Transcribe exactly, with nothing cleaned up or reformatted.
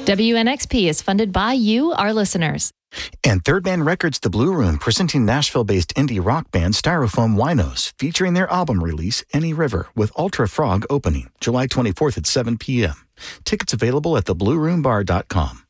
W N X P is funded by you, our listeners. And Third Man Records The Blue Room, presenting Nashville-based indie rock band Styrofoam Winos, featuring their album release, Any River, with Ultra Frog opening July twenty-fourth at seven p.m. Tickets available at the blue room bar dot com.